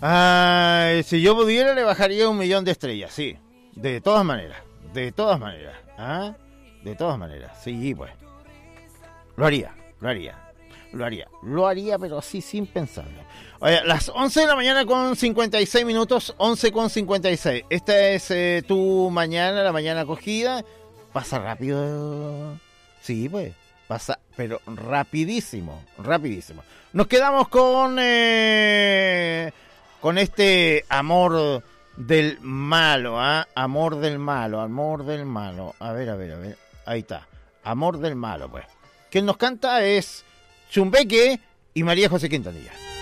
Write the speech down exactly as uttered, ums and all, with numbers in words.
Ay, si yo pudiera le bajaría un millón de estrellas, sí. De todas maneras, de todas maneras. ¿Ah? De todas maneras, sí, pues. Lo haría, lo haría. Lo haría, lo haría, pero así sin pensarlo. Oye, las once de la mañana con cincuenta y seis minutos, once con cincuenta y seis. Esta es eh, tu mañana, la mañana acogida. Pasa rápido. Sí, pues, pasa, pero rapidísimo, rapidísimo. Nos quedamos con, eh, con este amor del malo, ¿ah? Amor del malo, amor del malo. A ver, a ver, a ver. Ahí está. Amor del malo, pues. Quien nos canta es Chumbeque y María José Quintanilla.